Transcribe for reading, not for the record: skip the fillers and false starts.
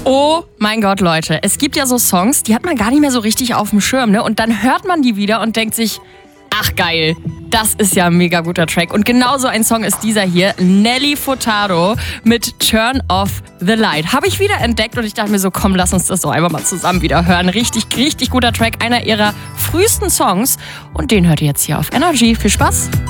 Oh mein Gott, Leute. Es gibt ja so Songs, die hat man gar nicht mehr so richtig auf dem Schirm, ne? Und dann hört man die wieder und denkt sich, ach geil, das ist ja ein mega guter Track. Und genauso ein Song ist dieser hier, Nelly Furtado mit Turn Off the Light. Habe ich wieder entdeckt und ich dachte mir so, komm, lass uns das doch einfach mal zusammen wieder hören. Richtig, richtig guter Track, einer ihrer frühesten Songs. Und den hört ihr jetzt hier auf Energy. Viel Spaß!